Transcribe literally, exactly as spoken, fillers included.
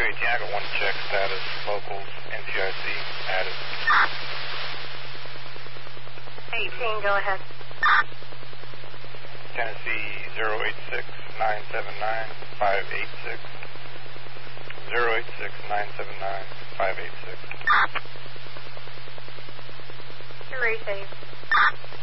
eighteen, I got one check status, locals, N C I C, added. eighteen, go ahead. Tennessee zero eight six nine seven nine five eight six. zero eight six nine seven nine five eight six. You're safe.